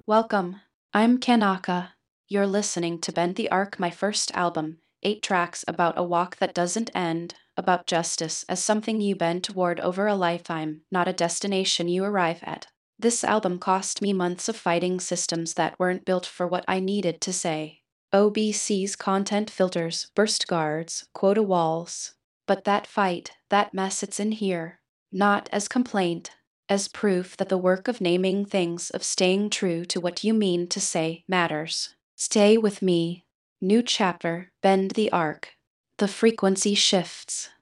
Welcome. I'm Kanaka. You're listening to Bend the Arc, my first album, 8 tracks about a walk that doesn't end, about justice as something you bend toward over a lifetime, not a destination you arrive at. This album cost me months of fighting systems that weren't built for what I needed to say. OBC's content filters, burst guards, quota walls. But that fight, that mess, it's in here. Not as complaint, as proof that the work of naming things, of staying true to what you mean to say, matters. Stay with me. New chapter, bend the arc. The frequency shifts.